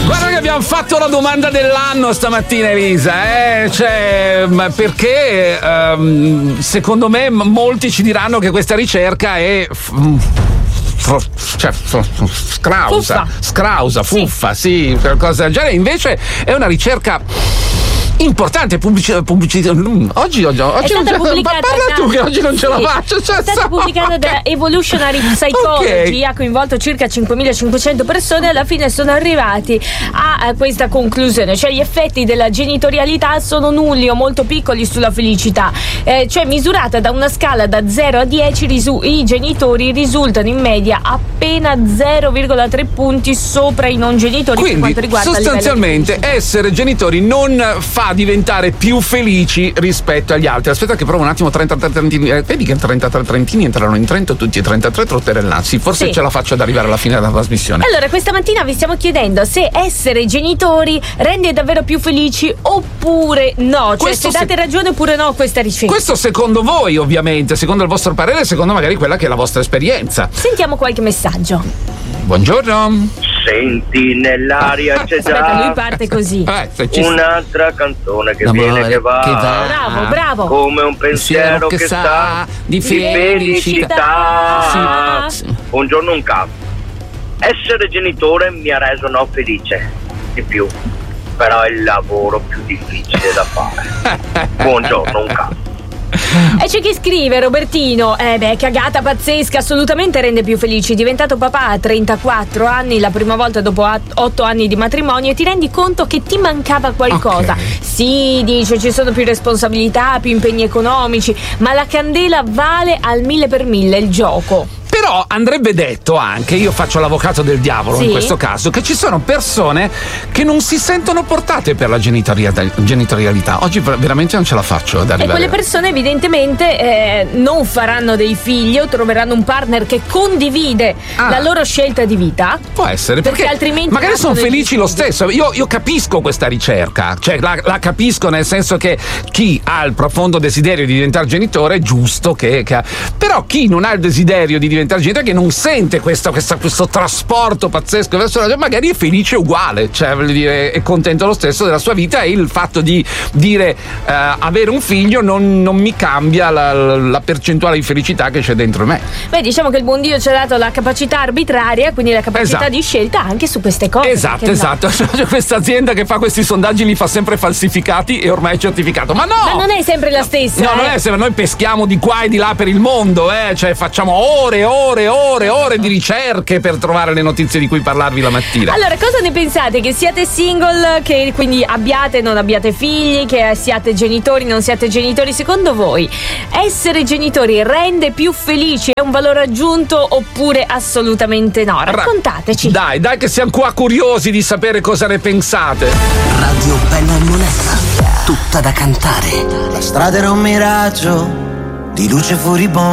Guarda che abbiamo fatto la domanda dell'anno stamattina, Elisa, cioè, perché secondo me molti ci diranno che questa ricerca è fuffa, sì, qualcosa del genere. Invece è una ricerca importante, pubblicità. Oggi è stata pubblicata parla tu che oggi non ce la faccio. È stata pubblicata da Evolutionary Psychology, ha coinvolto circa 5.500 persone. Alla fine sono arrivati a questa conclusione, cioè gli effetti della genitorialità sono nulli o molto piccoli sulla felicità, cioè misurata da una scala da 0 a 10 i genitori risultano in media appena 0,3 punti sopra i non genitori. Quindi, per quanto riguarda sostanzialmente essere genitori non fa diventare più felici rispetto agli altri. Aspetta che provo un attimo. 33 trentini, vedi che 33 trentini entrano in Trento tutti e 33 trotterellazzi. Forse ce la faccio ad arrivare alla fine della trasmissione. Allora, questa mattina vi stiamo chiedendo se essere genitori rende davvero più felici oppure no, cioè se date ragione oppure no a questa ricerca. Questo secondo voi, ovviamente, secondo il vostro parere, secondo magari quella che è la vostra esperienza. Sentiamo qualche messaggio. Buongiorno. Senti nell'aria c'è già. Aspetta, lui parte così. Un'altra canzone che viene che va. Bravo. Come un pensiero che sa di felicità. Sì. Buongiorno, un capo. Essere genitore mi ha reso felice di più, però è il lavoro più difficile da fare. Buongiorno, un capo. E c'è chi scrive, Robertino, cagata pazzesca, assolutamente rende più felici. Diventato papà a 34 anni, la prima volta dopo 8 anni di matrimonio, e ti rendi conto che ti mancava qualcosa. Okay. Sì, dice, ci sono più responsabilità, più impegni economici, ma la candela vale al 1000 per 1000 il gioco. Però andrebbe detto anche, io faccio l'avvocato del diavolo in questo caso, che ci sono persone che non si sentono portate per la genitorialità. Oggi veramente non ce la faccio ad arrivare. E quelle persone evidentemente non faranno dei figli o troveranno un partner che condivide la loro scelta di vita. Può essere, perché altrimenti magari sono felici lo stesso. Io capisco questa ricerca, cioè la capisco, nel senso che chi ha il profondo desiderio di diventare genitore è giusto che però chi non ha il desiderio di diventare genitore, che non sente questo trasporto pazzesco verso la gente, magari è felice uguale, cioè voglio dire, è contento lo stesso della sua vita, e il fatto di dire avere un figlio non mi cambia la percentuale di felicità che c'è dentro me. Beh, diciamo che il buon Dio ci ha dato la capacità arbitraria, quindi la capacità di scelta anche su queste cose. Esatto. C'è questa azienda che fa questi sondaggi, li fa sempre falsificati e ormai è certificato. Ma no! Ma non è sempre la stessa. No, non è sempre. Noi peschiamo di qua e di là per il mondo, cioè facciamo ore di ricerche per trovare le notizie di cui parlarvi la mattina. Allora, cosa ne pensate? Che siate single, che quindi abbiate non abbiate figli, che siate genitori non siate genitori? Secondo voi essere genitori rende più felici? È un valore aggiunto oppure assolutamente no? Raccontateci. Dai che siamo qua curiosi di sapere cosa ne pensate. Radio Bella e Monella, tutta da cantare. La strada era un miraggio di luce furibonda.